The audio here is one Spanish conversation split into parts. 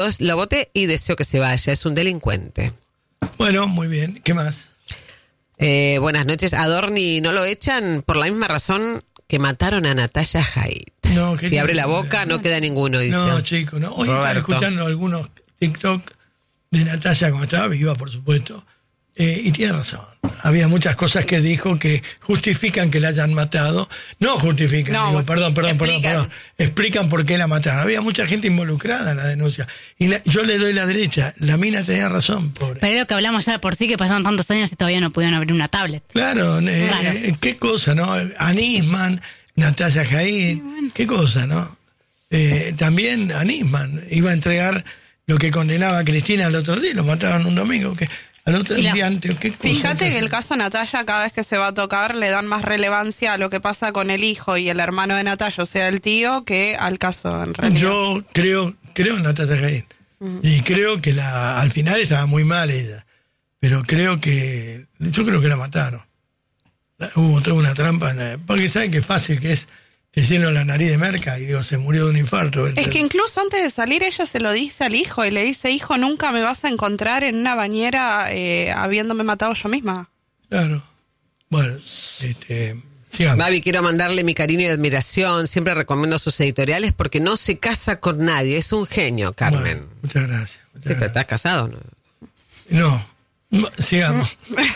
Lo voté y deseo que se vaya, es un delincuente. Bueno, muy bien. ¿Qué más? Buenas noches. Adorni no lo echan por la misma razón que mataron a Natalia Haidt. No, si abre la boca, no queda ninguno, dice. No, chico, no. Hoy estaba escuchando algunos TikTok de Natalia cuando estaba viva, por supuesto. Y tiene razón. Había muchas cosas que dijo que justifican que la hayan matado. No justifican, no, digo, perdón. Explican por qué la mataron. Había mucha gente involucrada en la denuncia. Y yo le doy la derecha. La mina tenía razón, pobre. Pero es lo que hablamos ya por sí, que pasaron tantos años y todavía no pudieron abrir una tablet. Claro, qué cosa, ¿no? Anisman, Natalia Haidt, qué cosa, ¿no? También Anisman iba a entregar lo que condenaba a Cristina el otro día. Lo mataron un domingo, que al otro día antes. Fíjate que el caso Natalia, cada vez que se va a tocar, le dan más relevancia a lo que pasa con el hijo y el hermano de Natalia, o sea, el tío, que al caso en realidad. Yo creo en Natalia Haidt. Y creo que al final estaba muy mal ella. Pero yo creo que la mataron. Hubo toda una trampa. Porque saben qué fácil que es decirle la nariz de merca y se murió de un infarto. Es que incluso antes de salir ella se lo dice al hijo y le dice: hijo, nunca me vas a encontrar en una bañera habiéndome matado yo misma. Claro. Bueno, sigamos. Babi, quiero mandarle mi cariño y admiración. Siempre recomiendo sus editoriales porque no se casa con nadie. Es un genio, Carmen. Bueno, muchas gracias. Pero ¿estás casado, no? No. Sigamos.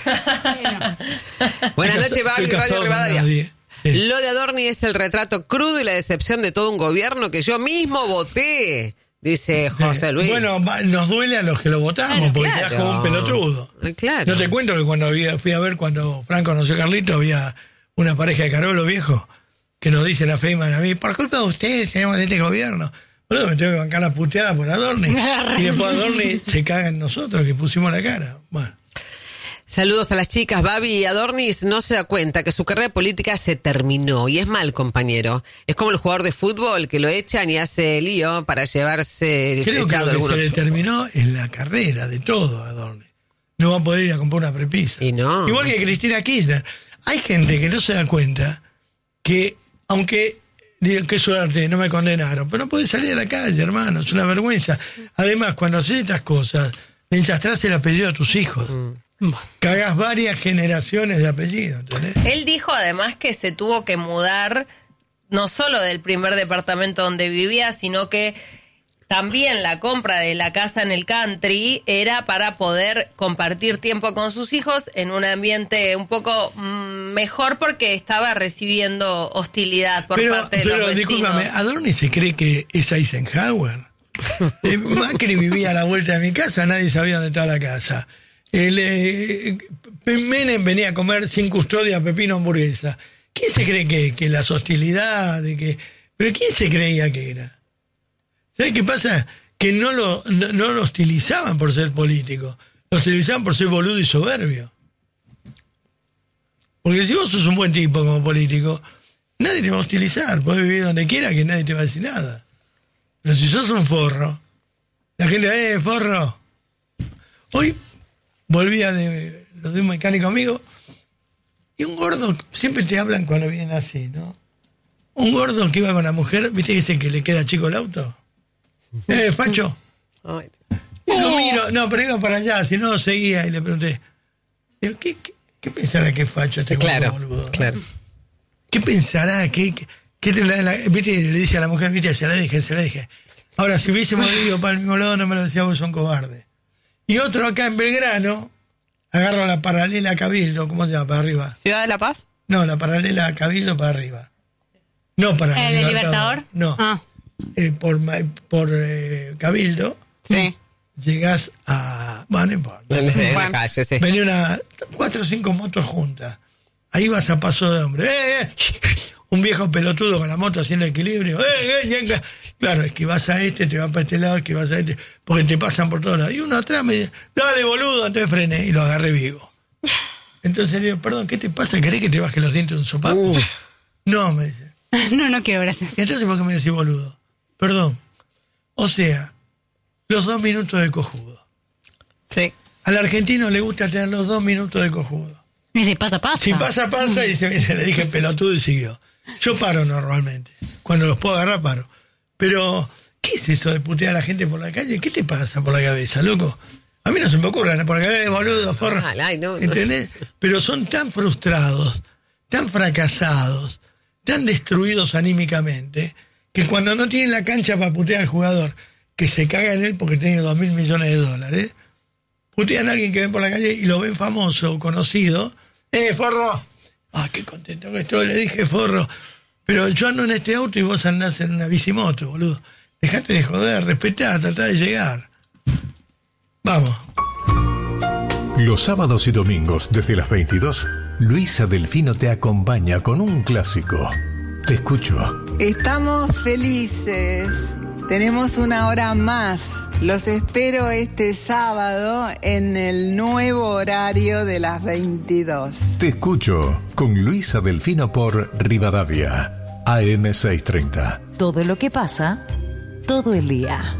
Buenas noches, Babi, Radio Rivadavia. Sí. Lo de Adorni es el retrato crudo y la decepción de todo un gobierno que yo mismo voté, dice José Luis. Bueno, nos duele a los que lo votamos, porque te das como un pelotudo. Claro. No te cuento que cuando fui a ver, cuando Franco conoció a Carlito, había una pareja de Carolo viejo que nos dice la Feynman a mí: por culpa de ustedes tenemos este gobierno. Bueno, me tengo que bancar la puteada por Adorni. Y después Adorni se caga en nosotros, que pusimos la cara. Bueno. Saludos a las chicas. Babi Adornis no se da cuenta que su carrera política se terminó y es mal compañero. Es como el jugador de fútbol que lo echan y hace lío para llevarse creo que lo que se le terminó es la carrera de todo a Adornis. No va a poder ir a comprar una prepisa. Y no. Igual que Cristina Kirchner. Hay gente que no se da cuenta que, aunque digo, qué suerte, no me condenaron, pero no puede salir a la calle, hermano, es una vergüenza. Además, cuando haces estas cosas, le enchastrás el apellido a tus hijos. Cagás varias generaciones de apellido, ¿entendés? Él dijo además que se tuvo que mudar no solo del primer departamento donde vivía, sino que también la compra de la casa en el country era para poder compartir tiempo con sus hijos en un ambiente un poco mejor, porque estaba recibiendo hostilidad por parte de los vecinos. Pero discúlpame, ¿Adorni se cree que es Eisenhower? Macri vivía a la vuelta de mi casa, nadie sabía dónde estaba la casa. Menem venía a comer sin custodia pepino hamburguesa. ¿Quién se cree que las hostilidades? ¿Pero quién se creía que era? ¿Sabes qué pasa? Que no lo hostilizaban por ser político. Lo hostilizaban por ser boludo y soberbio. Porque si vos sos un buen tipo como político, nadie te va a hostilizar. Podés vivir donde quiera, que nadie te va a decir nada. Pero si sos un forro, la gente, forro. Hoy volvía de un mecánico amigo, y un gordo, siempre te hablan cuando vienen así, ¿no? Un gordo que iba con la mujer, ¿viste que dice que le queda chico el auto? Facho. Y lo miro, no, pero iba para allá, si no seguía, y le pregunté, ¿qué pensará que es facho este gordo boludo? Claro. ¿Qué pensará? ¿Viste? Le dice a la mujer, viste, se la dije. Ahora, si hubiésemos vivido para el mismo lado, no me lo decía, vos son cobarde. Y otro acá en Belgrano, agarra la paralela a Cabildo, ¿cómo se llama? Para arriba. ¿Ciudad de La Paz? No, la paralela a Cabildo para arriba. No para ¿El Libertador? No. Por Cabildo. Sí. Llegás a... Bueno, no importa. La calle, sí. Venía 4 o 5 motos juntas. Ahí vas a paso de hombre. Un viejo pelotudo con la moto haciendo equilibrio. Claro, esquivás a este, te vas para este lado, esquivás a este, porque te pasan por todos lados. Y uno atrás me dice, dale boludo, entonces frené y lo agarré vivo. Entonces le digo, perdón, ¿qué te pasa? ¿Querés que te baje los dientes de un sopapo? No, me dice. No quiero, gracias. ¿Y entonces por qué me decís boludo? Perdón. O sea, los 2 minutos de cojudo. Sí. Al argentino le gusta tener los 2 minutos de cojudo. Y si pasa. Si pasa, y le dije pelotudo y siguió. Yo paro normalmente. Cuando los puedo agarrar, paro. Pero ¿qué es eso de putear a la gente por la calle? ¿Qué te pasa por la cabeza, loco? A mí no se me ocurre andar por la calle, boludo, forro. Ay, no. ¿Entendés? Pero son tan frustrados, tan fracasados, tan destruidos anímicamente, que cuando no tienen la cancha para putear al jugador, que se caga en él porque tiene $2.000 millones, putean a alguien que ven por la calle y lo ven famoso, conocido. Forro! ¡Ah, qué contento que estoy! Le dije, forro. Pero yo ando en este auto y vos andás en una bicimoto, boludo. Dejate de joder, respetá, tratá de llegar. Vamos. Los sábados y domingos desde las 22, Luisa Delfino te acompaña con un clásico. Te escucho. Estamos felices. Tenemos una hora más. Los espero este sábado en el nuevo horario de las 22. Te escucho con Luisa Delfino por Rivadavia, AM 630. Todo lo que pasa, todo el día.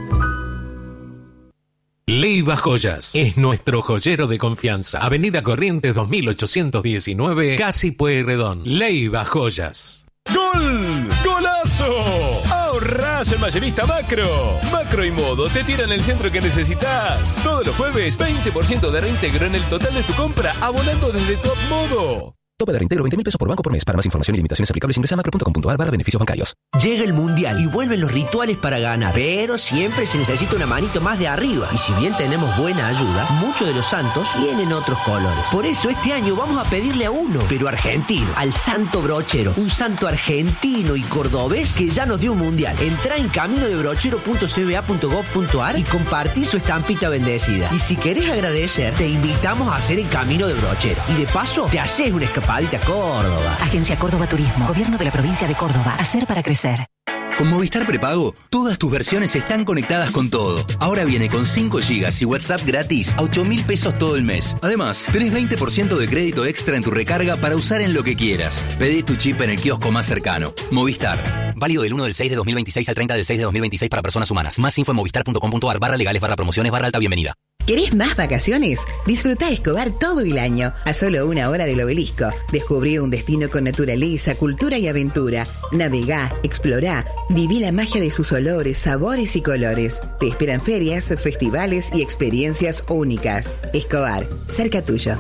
Leiva Joyas es nuestro joyero de confianza. Avenida Corrientes 2819, Casi Pueyrredón. Leiva Joyas. ¡Gol! ¡Golazo! ¡Ahorrás en Mayorista Macro! Macro y Modo te tiran el centro que necesitas. Todos los jueves, 20% de reintegro en el total de tu compra, abonando desde Top Modo. Tope de reintegro 20.000 pesos por banco por mes. Para más información y limitaciones aplicables ingresa a macro.com.ar/beneficios bancarios. Llega el Mundial y vuelven los rituales para ganar, pero siempre se necesita una manito más de arriba. Y si bien tenemos buena ayuda, muchos de los santos tienen otros colores. Por eso este año vamos a pedirle a uno, pero argentino, al Santo Brochero. Un santo argentino y cordobés que ya nos dio un Mundial. Entrá en caminodebrochero.cba.gov.ar y compartí su estampita bendecida. Y si querés agradecer, te invitamos a hacer el Camino de Brochero. Y de paso, te haces una escapadita a Córdoba. Agencia Córdoba Turismo, Gobierno de la Provincia de Córdoba. Hacer para crecer. Con Movistar Prepago, todas tus versiones están conectadas con todo. Ahora viene con 5 GB y WhatsApp gratis a 8.000 pesos todo el mes. Además, tenés 20% de crédito extra en tu recarga para usar en lo que quieras. Pedí tu chip en el kiosco más cercano. Movistar. Válido del 1/6/2026 al 30/6/2026 para personas humanas. Más info en movistar.com.ar/legales/promociones/alta bienvenida. ¿Querés más vacaciones? Disfruta Escobar todo el año, a solo 1 hora del Obelisco. Descubrí un destino con naturaleza, cultura y aventura. Navegá, explorá, viví la magia de sus olores, sabores y colores. Te esperan ferias, festivales y experiencias únicas. Escobar, cerca tuyo.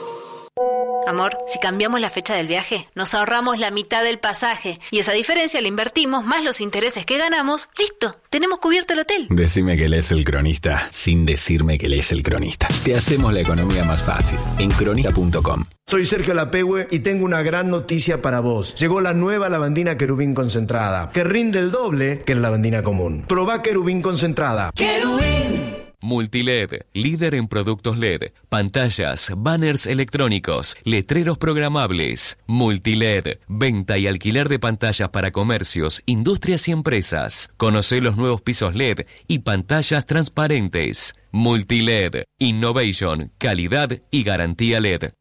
Amor, si cambiamos la fecha del viaje, nos ahorramos la mitad del pasaje y esa diferencia la invertimos más los intereses que ganamos. ¡Listo! Tenemos cubierto el hotel. Decime que lees El Cronista sin decirme que lees El Cronista. Te hacemos la economía más fácil en cronista.com. Soy Sergio Lapehue y tengo una gran noticia para vos. Llegó la nueva lavandina Querubín concentrada, que rinde el doble que la lavandina común. Probá Querubín concentrada. ¡Querubín! Multiled, líder en productos LED, pantallas, banners electrónicos, letreros programables. Multiled, venta y alquiler de pantallas para comercios, industrias y empresas. Conocé los nuevos pisos LED y pantallas transparentes. Multiled, innovation, calidad y garantía LED.